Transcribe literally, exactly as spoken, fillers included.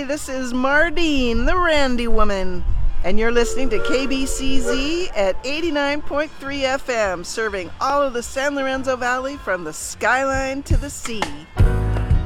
this is Mardine, the Randy Woman, and you're listening to K B C Z at eighty-nine point three F M, serving all of the San Lorenzo Valley from the skyline to the sea.